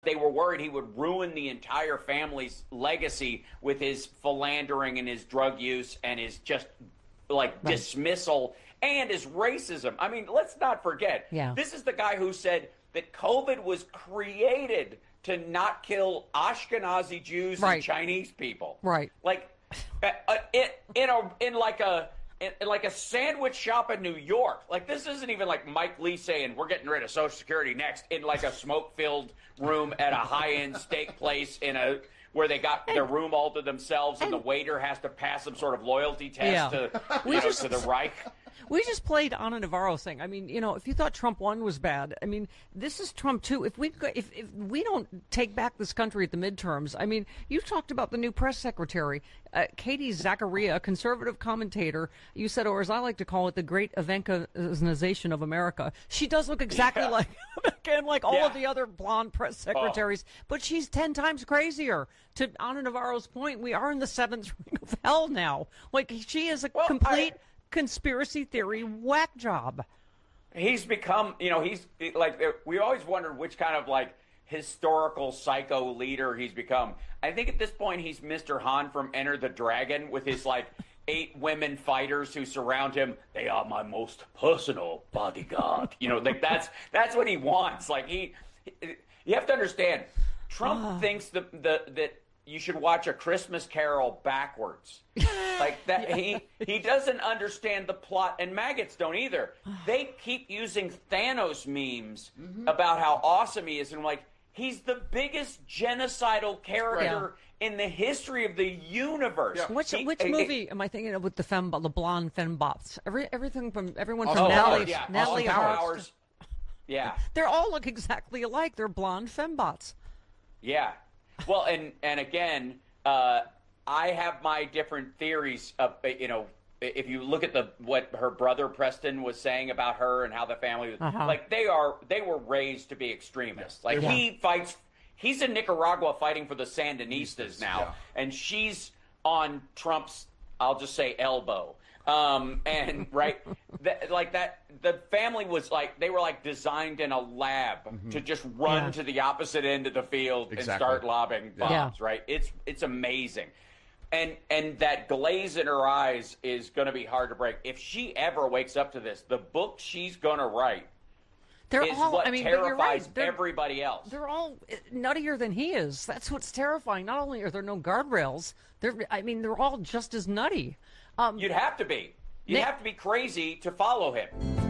they were worried he would ruin the entire family's legacy with his philandering and his drug use and his just dismissal and his racism. I mean, let's not forget, this is the guy who said that COVID was created to not kill Ashkenazi Jews and Chinese people. Right. Like in like a sandwich shop in New York. Like, this isn't even like Mike Lee saying we're getting rid of Social Security next in like a smoke-filled room at a high-end steak place where they got their room all to themselves and the waiter has to pass some sort of loyalty test to the Reich. We just played Ana Navarro thing. I mean, if you thought Trump 1 was bad, I mean, this is Trump 2. If we don't take back this country at the midterms, I mean, you talked about the new press secretary, Katie Zachariah, conservative commentator. You said, or as I like to call it, the great Ivanka-ization of America. She does look exactly like all of the other blonde press secretaries, but she's 10 times crazier. To Ana Navarro's point, we are in the seventh ring of hell now. Like, she is a complete conspiracy theory whack job. He's become, he's like, we always wondered which kind of like historical psycho leader he's become. I think at this point he's Mr. Han from Enter the Dragon with his like 8 women fighters who surround him. They are my most personal bodyguard. Like that's what he wants. Like you have to understand, Trump thinks that you should watch A Christmas Carol backwards. Like that, he doesn't understand the plot, and maggots don't either. They keep using Thanos memes about how awesome he is, and like, he's the biggest genocidal character in the history of the universe. Which movie am I thinking of with the blonde fembots? Everything from everyone from Natalie Howard. Yeah, they all look exactly alike. They're blonde fembots. Yeah. Well, and again, I have my different theories of, if you look at what her brother Preston was saying about her and how the family was, like they were raised to be extremists. Like he's in Nicaragua fighting for the Sandinistas now, and she's on Trump's, I'll just say, elbow. And the family was like, they were like designed in a lab to just run to the opposite end of the field and start lobbing bombs, right? It's amazing. And that glaze in her eyes is going to be hard to break. If she ever wakes up to this, the book she's going to write terrifies everybody else. They're all nuttier than he is. That's what's terrifying. Not only are there no guardrails, they're all just as nutty. You'd have to be. You'd have to be crazy to follow him.